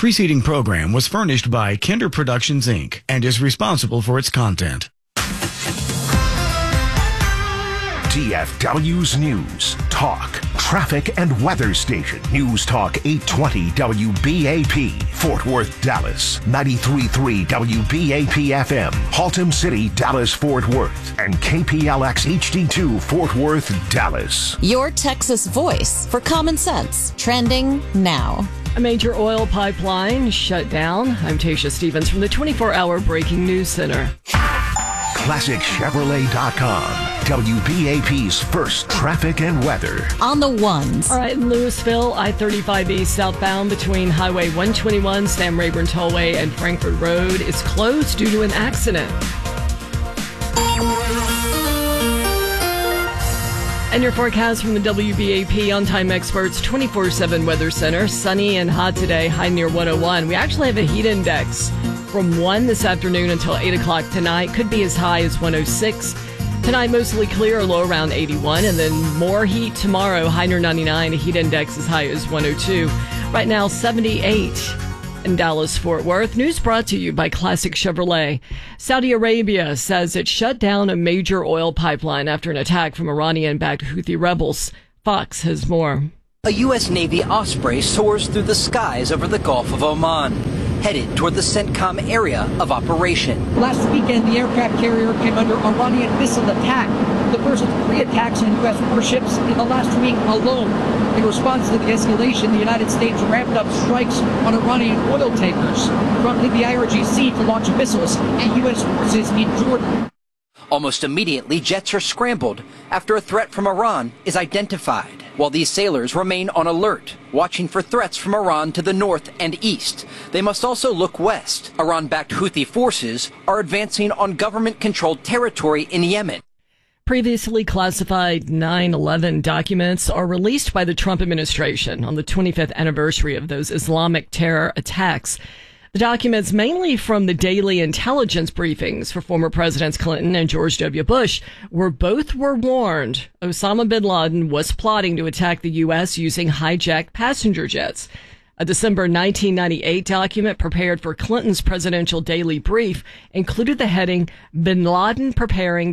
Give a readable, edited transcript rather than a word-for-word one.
Preceding program was furnished by Kinder Productions, Inc. and is responsible for its content. DFW's News, Talk, Traffic and Weather Station. News Talk 820 WBAP, Fort Worth, Dallas. 93.3 WBAP FM, Haltom City, Dallas, Fort Worth. And KPLX HD2, Fort Worth, Dallas. Your Texas voice for common sense. Trending now. A major oil pipeline shut down. I'm Tasha Stevens from the 24-hour Breaking News Center. ClassicChevrolet.com. WBAP's first traffic and weather. On the ones. All right, in Louisville, I-35 East southbound between Highway 121, Sam Rayburn Tollway, and Frankfort Road is closed due to an accident. And your forecast from the WBAP On-Time Experts 24/7 Weather Center. Sunny and hot today, high near 101. We actually have a heat index from 1 this afternoon until 8 o'clock tonight. Could be as high as 106. Tonight, mostly clear, low around 81. And then more heat tomorrow, high near 99. A heat index as high as 102. Right now, 78 in Dallas-Fort Worth. News brought to you by Classic Chevrolet. Saudi Arabia says it shut down a major oil pipeline after an attack from Iranian-backed Houthi rebels. Fox has more. A U.S. Navy Osprey soars through the skies over the Gulf of Oman, headed toward the CENTCOM area of operation. Last weekend, the aircraft carrier came under Iranian missile attack, the first of 3 attacks on U.S. warships in the last week alone. In response to the escalation, the United States ramped up strikes on Iranian oil tankers, prompting the IRGC to launch missiles at U.S. forces in Jordan. Almost immediately, jets are scrambled after a threat from Iran is identified, while these sailors remain on alert, watching for threats from Iran to the north and east. They must also look west. Iran-backed Houthi forces are advancing on government-controlled territory in Yemen. Previously classified 9/11 documents are released by the Trump administration on the 25th anniversary of those Islamic terror attacks. The documents, mainly from the daily intelligence briefings for former Presidents Clinton and George W. Bush, both were warned Osama bin Laden was plotting to attack the U.S. using hijacked passenger jets. A December 1998 document prepared for Clinton's presidential daily brief included the heading, "Bin Laden Preparing